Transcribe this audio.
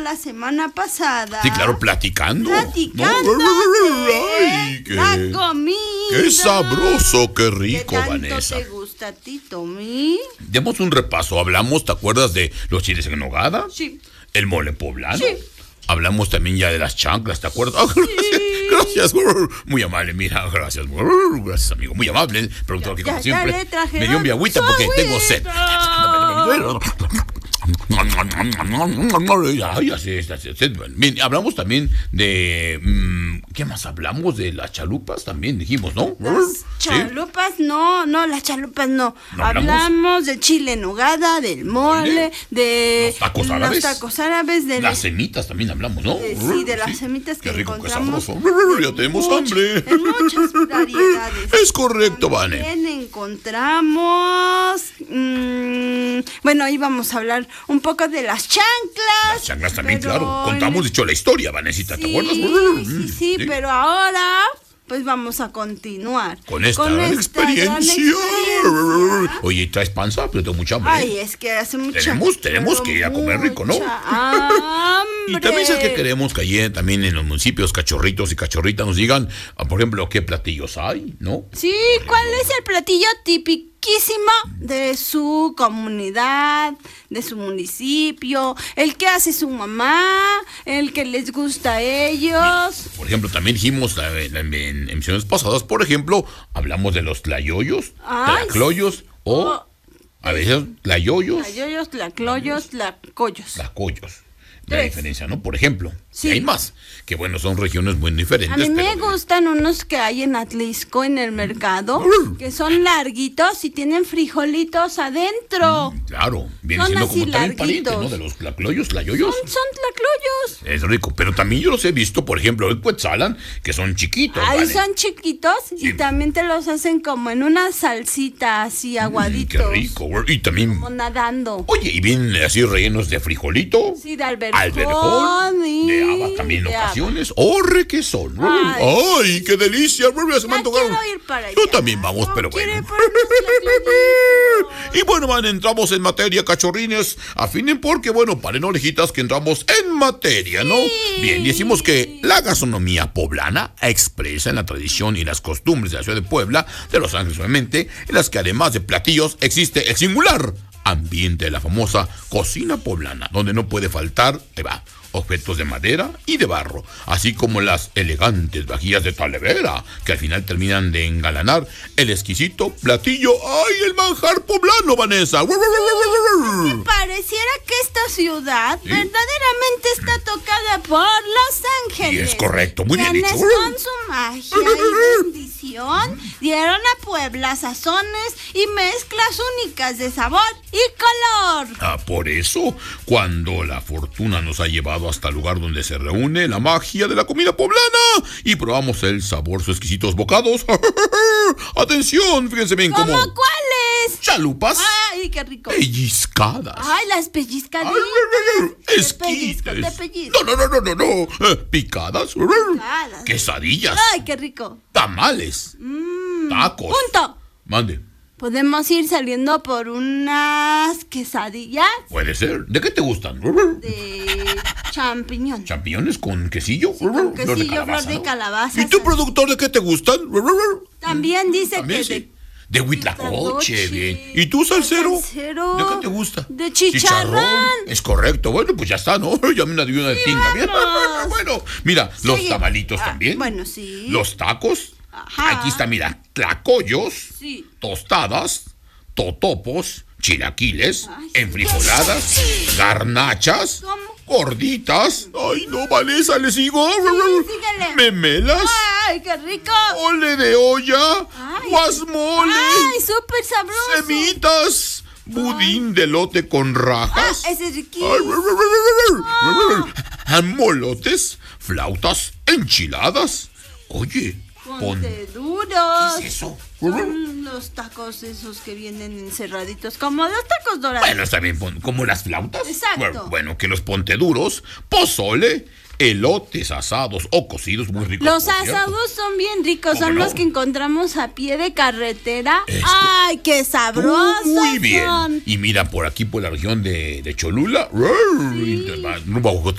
la semana pasada. Sí, claro, platicando. Platicando. Ay, la comida. Qué sabroso, qué rico, ¿Qué tanto Vanessa. te gusta a ti, Tommy? Demos un repaso. Hablamos, ¿te acuerdas de los chiles en nogada? Sí. El mole poblano. Sí. Hablamos también ya de las chanclas, ¿te acuerdas? Oh, gracias. Muy amable, mira, gracias. Gracias, amigo. Muy amable. El productor aquí, como siempre. le trajeron Me dio mi agüita porque tengo sed. Ay, así está. Bien, hablamos también de... ¿qué más hablamos? De las chalupas también dijimos, ¿no? Las chalupas, ¿sí? No, las chalupas no. ¿No hablamos del chile en nogada, del mole, de los tacos árabes, de las semitas también hablamos, ¿no? Sí, de las semitas que rico, encontramos. Qué sabroso. Ya tenemos hambre. En muchas variedades. Es correcto, Vane. También encontramos... bueno, ahí vamos a hablar un poco de las chanclas. Las chanclas también, claro. Contamos, de hecho, la historia, Vanesita, ¿te acuerdas? Sí, pero ahora... pues vamos a continuar. Con esta gran experiencia. Oye, ¿traes panza? Pero tengo mucha hambre. Ay, es que hace mucha... Tenemos que ir a comer rico, ¿no? Hambre. Y también es que queremos que allí también en los municipios cachorritos y cachorritas nos digan, por ejemplo, qué platillos hay, ¿no? Sí, ¿cuál es el platillo tipiquísimo de su comunidad, de su municipio? El que hace su mamá, el que les gusta a ellos. Por ejemplo, también dijimos en emisiones pasadas, por ejemplo, hablamos de los tlayoyos, tlacloyos o a veces tlayoyos. Tlayoyos, tlacloyos, tlacoyos. Tlacoyos. La diferencia, ¿no? Por ejemplo, sí. Hay más, que bueno, son regiones muy diferentes. A mí me gustan unos que hay en Atlisco, en el mercado, que son larguitos y tienen frijolitos adentro. Claro, viene siendo como también pariente, ¿no? De los tlayoyos. Son tlacoyos. Es rico, pero también yo los he visto, por ejemplo, el Quetzalan, que son chiquitos. Ahí son chiquitos y también te los hacen como en una salsita así aguaditos. Qué rico, y también... como nadando. Oye, y vienen así rellenos de frijolito. Sí, de alberjón. De haba también en ocasiones. ¡Oh, requesón! ¡Ay, qué delicia! Se me antojaron. Quiero ir para allá. Yo también vamos, pero bueno. Y bueno, entramos en materia, cachorrines. Afinen porque, bueno, paren orejitas que entramos en materia, ¿no? Sí. Bien, decimos que la gastronomía poblana expresa en la tradición y las costumbres de la ciudad de Puebla, de Los Ángeles, obviamente, en las que además de platillos existe el singular ambiente de la famosa cocina poblana, donde no puede faltar, objetos de madera y de barro, así como las elegantes vajillas de Talavera, que al final terminan de engalanar el exquisito platillo. ¡Ay, el manjar poblano, Vanessa! Me pareciera que esta ciudad verdaderamente está tocada por Los Ángeles. Y es correcto, muy bien dicho. Con su magia y bendición dieron a Puebla sazones y mezclas únicas de sabor y color. Por eso, cuando la fortuna nos ha llevado hasta el lugar donde se reúne la magia de la comida poblana y probamos el sabor, sus exquisitos bocados. Atención, fíjense bien cómo... ¿Cómo cuáles? Chalupas. Ay, qué rico. Pellizcadas. Ay, las pellizcaditas. Esquites. Te pellizco. No. Picadas. Quesadillas. Ay, qué rico. Tamales. Tacos. Punto. Mande. ¿Podemos ir saliendo por unas quesadillas? Puede ser. ¿De qué te gustan? De champiñón. ¿Champiñones con quesillo? Sí, con quesillo, flor de calabaza. ¿Y tu productor de qué te gustan? También dice ¿también, que sí? De huitlacoche, bien. ¿Y tú, salsero? ¿De qué te gusta? De chicharrón. Es correcto. Bueno, pues ya está, ¿no? Ya me dio una de tinga. Bien. Bueno, mira, los tamalitos también. Bueno, sí. Los tacos. Ajá. Aquí está, mira, tlacoyos, sí. Tostadas, totopos, chilaquiles, enfrijoladas, garnachas, gorditas. Ay, no, Vanessa, le sigo. Síguele. Memelas. Ay, qué rico. Ole de olla, guasmole. Ay, súper sabroso. Semitas. Budín de elote con rajas. Ese es riquísimo. Molotes, flautas, enchiladas. Oye, ponteduros. ¿Qué es eso? Son los tacos esos que vienen encerraditos, como los tacos dorados. Bueno, está bien, como las flautas. Exacto. Bueno, que los ponteduros, pozole, elotes asados o cocidos muy ricos. Los asados son bien ricos, son los que encontramos a pie de carretera. ¡Ay, qué sabrosos! Muy bien. Y mira, por aquí, por la región de Cholula,